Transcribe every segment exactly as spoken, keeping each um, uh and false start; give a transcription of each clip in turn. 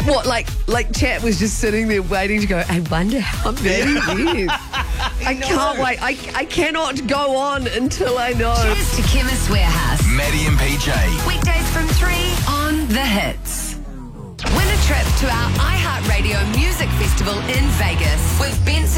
What, like, like chat was just sitting there waiting to go, I wonder how many years. I can't wait. I, I cannot go on until I know. Cheers to Chemist Warehouse. Maddie and P J. Weekdays from three on The Hits. Win a trip to our iHeartRadio Music Festival in Vegas with Benson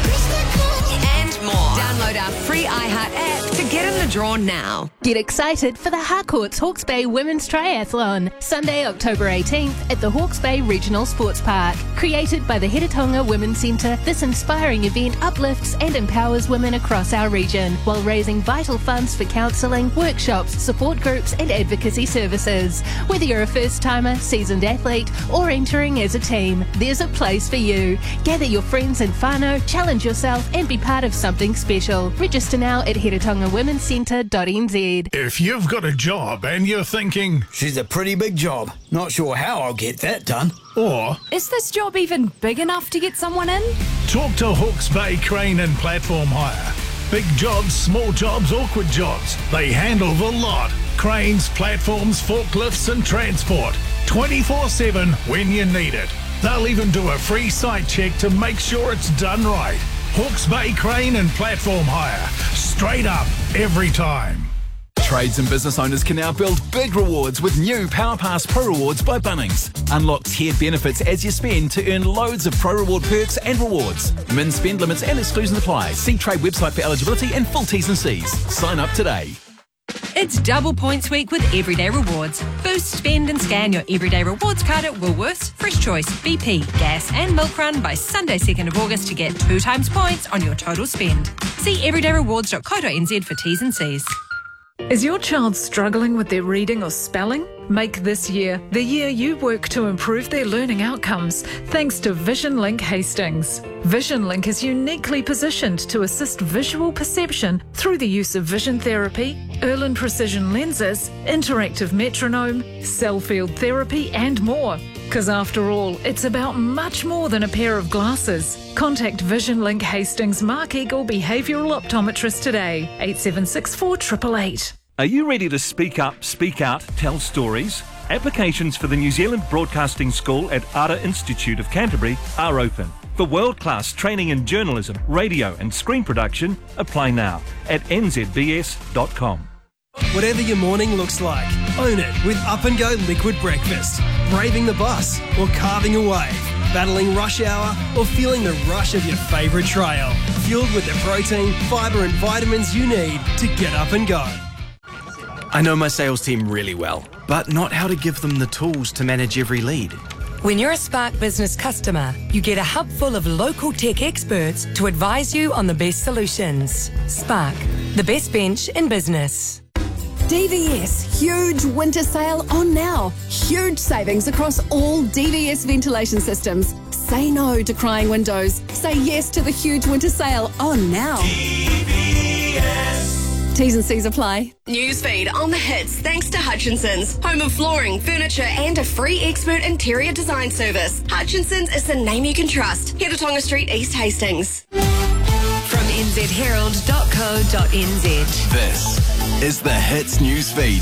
Boone and more. Download our free iHeart app to get in the draw now. Get excited for the Harcourts Hawke's Bay Women's Triathlon, Sunday, October eighteenth at the Hawke's Bay Regional Sports Park. Created by the Heretaunga Women's Centre, this inspiring event uplifts and empowers women across our region while raising vital funds for counselling, workshops, support groups and advocacy services. Whether you're a first-timer, seasoned athlete or entering as a team, there's a place for you. Gather your friends and whānau, challenge yourself and be part of something special. Register now at heretaunga women's centre dot n z. If you've got a job and you're thinking, she's a pretty big job, not sure how I'll get that done. Or, is this job even big enough to get someone in? Talk to Hawke's Bay Crane and Platform Hire. Big jobs, small jobs, awkward jobs. They handle the lot. Cranes, platforms, forklifts and transport. twenty-four seven when you need it. They'll even do a free site check to make sure it's done right. Hawke's Bay Crane and Platform Hire. Straight up, every time. Trades and business owners can now build big rewards with new PowerPass Pro Rewards by Bunnings. Unlock tiered benefits as you spend to earn loads of Pro Reward perks and rewards. Min spend limits and exclusions apply. See Trade website for eligibility and full T's and C's. Sign up today. It's double points week with Everyday Rewards. Boost, spend and scan your Everyday Rewards card at Woolworths, Fresh Choice, B P, Gas and Milk Run by Sunday second of August to get two times points on your total spend. See everyday rewards dot co dot n z for T's and C's. Is your child struggling with their reading or spelling? Make this year the year you work to improve their learning outcomes thanks to VisionLink Hastings. VisionLink is uniquely positioned to assist visual perception through the use of vision therapy, Erlen precision lenses, interactive metronome, cell field therapy and more. Because after all, it's about much more than a pair of glasses. Contact VisionLink Hastings Mark Eagle Behavioural Optometrist today, eight seven six four eight eight eight. Are you ready to speak up, speak out, tell stories? Applications for the New Zealand Broadcasting School at Ara Institute of Canterbury are open. For world-class training in journalism, radio and screen production, apply now at n z b s dot com. Whatever your morning looks like, own it with Up and Go Liquid Breakfast. Braving the bus or carving a wave, battling rush hour or feeling the rush of your favourite trail. Fueled with the protein, fibre and vitamins you need to get up and go. I know my sales team really well, but not how to give them the tools to manage every lead. When you're a Spark Business customer, you get a hub full of local tech experts to advise you on the best solutions. Spark, the best bench in business. D V S, huge winter sale on now. Huge savings across all D V S ventilation systems. Say no to crying windows. Say yes to the huge winter sale on now. D V S. T's and C's apply. Newsfeed on the hits thanks to Hutchinson's. Home of flooring, furniture and a free expert interior design service. Hutchinson's is the name you can trust. Heretaunga Street, East Hastings. From n z herald dot co dot n z. This is the Hits Newsfeed.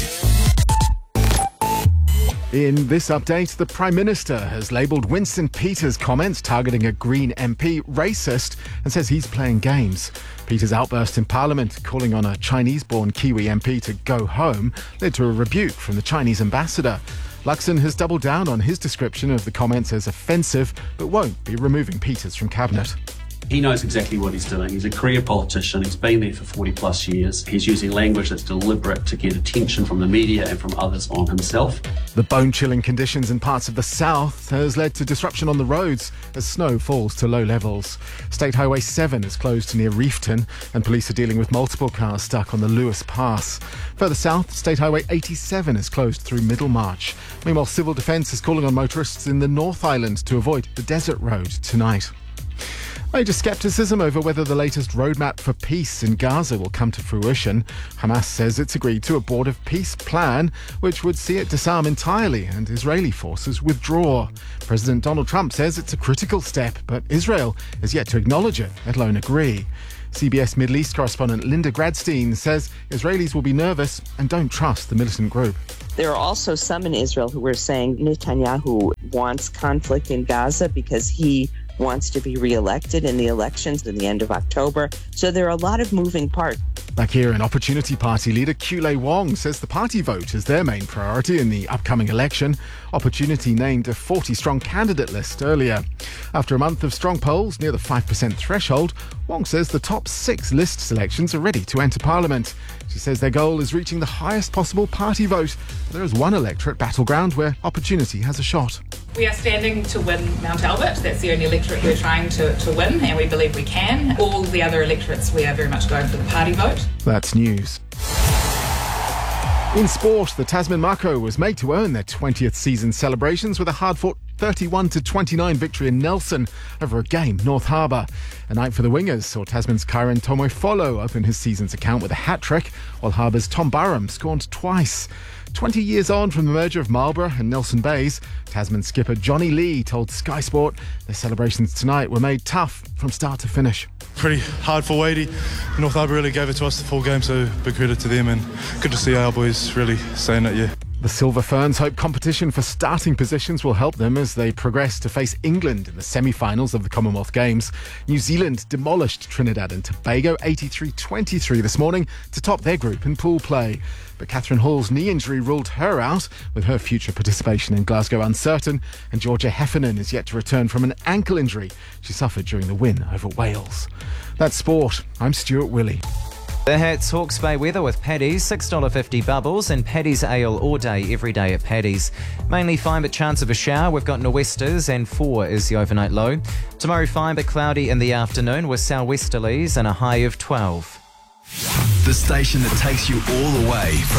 In this update, the Prime Minister has labelled Winston Peters' comments targeting a Green M P racist and says he's playing games. Peters' outburst in Parliament calling on a Chinese-born Kiwi M P to go home led to a rebuke from the Chinese ambassador. Luxon has doubled down on his description of the comments as offensive but won't be removing Peters from Cabinet. He knows exactly what he's doing. He's a career politician. He's been there for forty plus years. He's using language that's deliberate to get attention from the media and from others on himself. The bone-chilling conditions in parts of the south has led to disruption on the roads as snow falls to low levels. State Highway seven is closed near Reefton and police are dealing with multiple cars stuck on the Lewis Pass. Further south, State Highway eighty-seven is closed through Middlemarch. Meanwhile, Civil Defence is calling on motorists in the North Island to avoid the Desert Road tonight. Major scepticism over whether the latest roadmap for peace in Gaza will come to fruition. Hamas says it's agreed to a board of peace plan which would see it disarm entirely and Israeli forces withdraw. President Donald Trump says it's a critical step, but Israel is yet to acknowledge it, let alone agree. C B S Middle East correspondent Linda Gradstein says Israelis will be nervous and don't trust the militant group. There are also some in Israel who are saying Netanyahu wants conflict in Gaza because he wants to be re-elected in the elections in the end of October. So there are a lot of moving parts. Back here, an Opportunity Party leader, Kule Wong, says the party vote is their main priority in the upcoming election. Opportunity named a forty-strong candidate list earlier. After a month of strong polls near the five percent threshold, Wong says the top six list selections are ready to enter Parliament. She says their goal is reaching the highest possible party vote. There is one electorate battleground where Opportunity has a shot. We are standing to win Mount Albert. That's the only electorate we're trying to, to win, and we believe we can. All the other electorates, we are very much going for the party vote. That's news. In sport, the Tasman Mako was made to earn their twentieth season celebrations with a hard-fought thirty-one to twenty-nine victory in Nelson over a game North Harbour. A night for the wingers saw Tasman's Kyron Tomoifolo open his season's account with a hat-trick, while Harbour's Tom Barham scored twice. twenty years on from the merger of Marlborough and Nelson Bays, Tasman skipper Johnny Lee told Sky Sport their celebrations tonight were made tough from start to finish. Pretty hard for Wadey. North Harbour really gave it to us the full game, so big credit to them, and good to see our boys really saying that, yeah. The Silver Ferns hope competition for starting positions will help them as they progress to face England in the semi-finals of the Commonwealth Games. New Zealand demolished Trinidad and Tobago eighty-three twenty-three this morning to top their group in pool play. But Catherine Hall's knee injury ruled her out, with her future participation in Glasgow uncertain, and Georgia Heffernan is yet to return from an ankle injury she suffered during the win over Wales. That's sport. I'm Stuart Willey. The Hits Hawke's Bay weather with Paddy's, six dollars fifty bubbles, and Paddy's Ale all day, every day at Paddy's. Mainly fine but chance of a shower. We've got nor'westers and four is the overnight low. Tomorrow fine but cloudy in the afternoon with sou'westerlies and a high of twelve. The station that takes you all the way from